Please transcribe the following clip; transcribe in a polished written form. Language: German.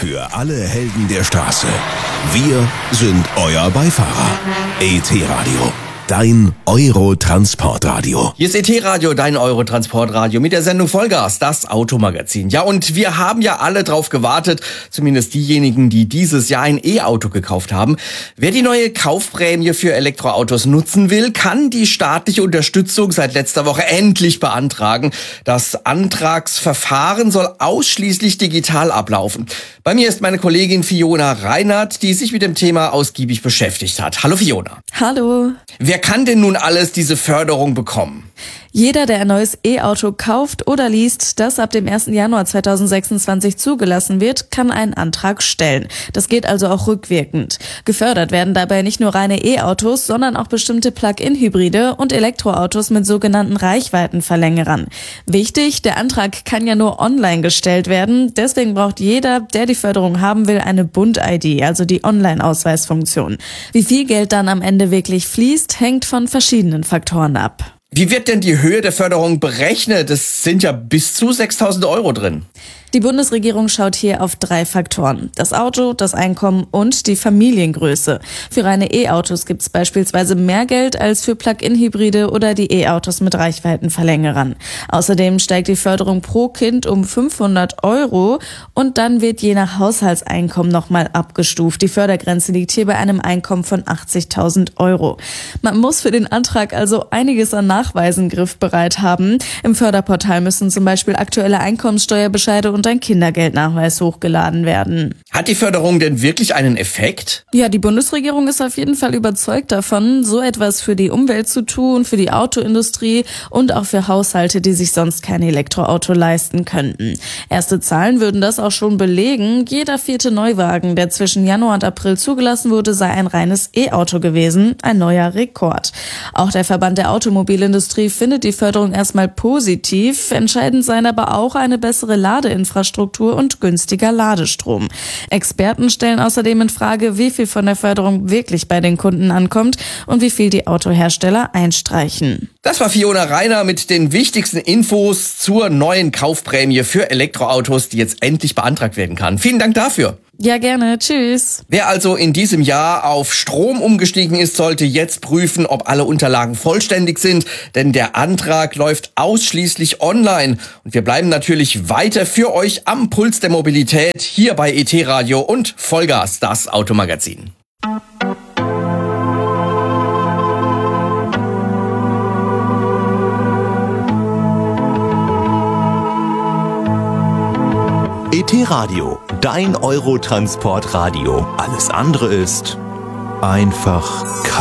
Für alle Helden der Straße. Wir sind euer Beifahrer. ET-Radio. Dein Eurotransportradio. Hier ist ET-Radio, dein Eurotransportradio mit der Sendung Vollgas, das Automagazin. Ja, und wir haben ja alle drauf gewartet, zumindest diejenigen, die dieses Jahr ein E-Auto gekauft haben. Wer die neue Kaufprämie für Elektroautos nutzen will, kann die staatliche Unterstützung seit letzter Woche endlich beantragen. Das Antragsverfahren soll ausschließlich digital ablaufen. Bei mir ist meine Kollegin Fiona Reinhardt, die sich mit dem Thema ausgiebig beschäftigt hat. Hallo Fiona. Hallo. Wer kann denn nun alles diese Förderung bekommen? Jeder, der ein neues E-Auto kauft oder liest, das ab dem 1. Januar 2026 zugelassen wird, kann einen Antrag stellen. Das geht also auch rückwirkend. Gefördert werden dabei nicht nur reine E-Autos, sondern auch bestimmte Plug-in-Hybride und Elektroautos mit sogenannten Reichweitenverlängerern. Wichtig, der Antrag kann ja nur online gestellt werden. Deswegen braucht jeder, der die Förderung haben will, eine Bund-ID, also die Online-Ausweisfunktion. Wie viel Geld dann am Ende wirklich fließt, hängt von verschiedenen Faktoren ab. Wie wird denn die Höhe der Förderung berechnet? Es sind ja bis zu 6.000 € drin. Die Bundesregierung schaut hier auf 3 Faktoren: das Auto, das Einkommen und die Familiengröße. Für reine E-Autos gibt es beispielsweise mehr Geld als für Plug-in-Hybride oder die E-Autos mit Reichweitenverlängerern. Außerdem steigt die Förderung pro Kind um 500 € und dann wird je nach Haushaltseinkommen nochmal abgestuft. Die Fördergrenze liegt hier bei einem Einkommen von 80.000 €. Man muss für den Antrag also einiges an Nachweisen griffbereit haben. Im Förderportal müssen zum Beispiel aktuelle Einkommenssteuerbescheide und ein Kindergeldnachweis hochgeladen werden. Hat die Förderung denn wirklich einen Effekt? Ja, die Bundesregierung ist auf jeden Fall überzeugt davon, so etwas für die Umwelt zu tun, für die Autoindustrie und auch für Haushalte, die sich sonst kein Elektroauto leisten könnten. Erste Zahlen würden das auch schon belegen. Jeder 4. Neuwagen, der zwischen Januar und April zugelassen wurde, sei ein reines E-Auto gewesen. Ein neuer Rekord. Auch der Verband der Automobilindustrie findet die Förderung erstmal positiv. Entscheidend seien aber auch eine bessere Ladeinfrastruktur und günstiger Ladestrom. Experten stellen außerdem in Frage, wie viel von der Förderung wirklich bei den Kunden ankommt und wie viel die Autohersteller einstreichen. Das war Fiona Reiner mit den wichtigsten Infos zur neuen Kaufprämie für Elektroautos, die jetzt endlich beantragt werden kann. Vielen Dank dafür. Ja, gerne. Tschüss. Wer also in diesem Jahr auf Strom umgestiegen ist, sollte jetzt prüfen, ob alle Unterlagen vollständig sind, denn der Antrag läuft ausschließlich online. Und wir bleiben natürlich weiter für euch am Puls der Mobilität hier bei ET-Radio und Vollgas, das Automagazin. ET-Radio, dein Eurotransportradio. Alles andere ist einfach